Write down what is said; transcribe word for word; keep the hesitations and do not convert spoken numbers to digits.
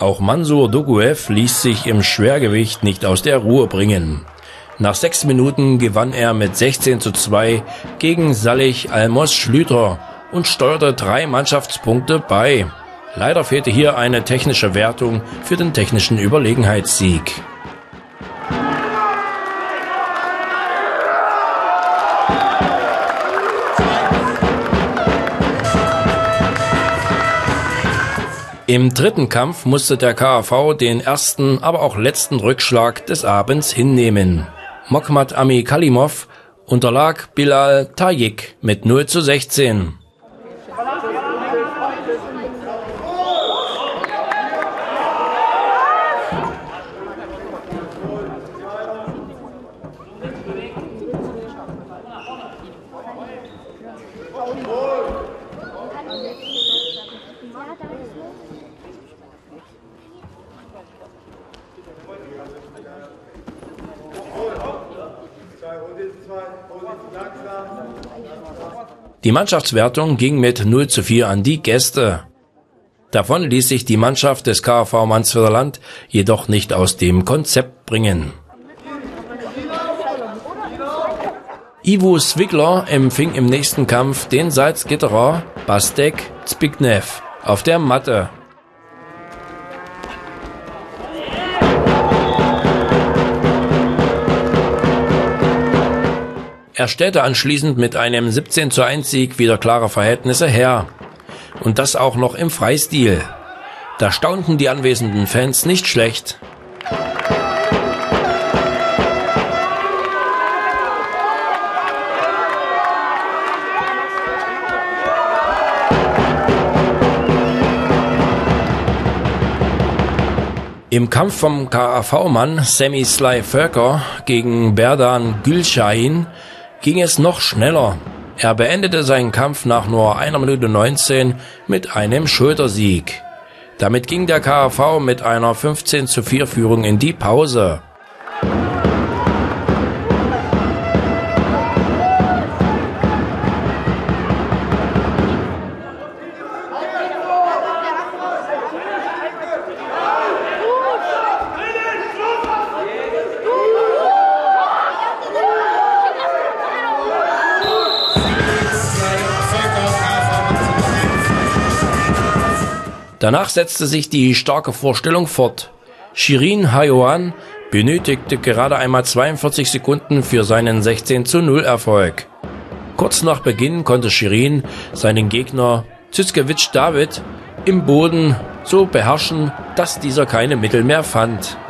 Auch Mansur Dokuev ließ sich im Schwergewicht nicht aus der Ruhe bringen. Nach sechs Minuten gewann er mit sechzehn zu zwei gegen Salih Almos Schlüter und steuerte drei Mannschaftspunkte bei. Leider fehlte hier eine technische Wertung für den technischen Überlegenheitssieg. Im dritten Kampf musste der K A V den ersten, aber auch letzten Rückschlag des Abends hinnehmen. Mokhmad Ami Kalimov unterlag Bilal Tajik mit null zu sechzehn. Die Mannschaftswertung ging mit null zu vier an die Gäste. Davon ließ sich die Mannschaft des K A V Mansfelder Land jedoch nicht aus dem Konzept bringen. Ivo Svigler empfing im nächsten Kampf den Salzgitterer Bastek Zbigniew auf der Matte. Er stellte anschließend mit einem siebzehn zu eins Sieg wieder klare Verhältnisse her. Und das auch noch im Freistil. Da staunten die anwesenden Fans nicht schlecht. Im Kampf vom K A V-Mann Semi Sly Völker gegen Berdan Gülşahin ging es noch schneller. Er beendete seinen Kampf nach nur einer Minute neunzehn mit einem Schultersieg. Damit ging der K A V mit einer fünfzehn zu vier Führung in die Pause. Danach setzte sich die starke Vorstellung fort. Shirin Hayoan benötigte gerade einmal zweiundvierzig Sekunden für seinen sechzehn zu null Erfolg. Kurz nach Beginn konnte Shirin seinen Gegner Zyskewitsch David im Boden so beherrschen, dass dieser keine Mittel mehr fand.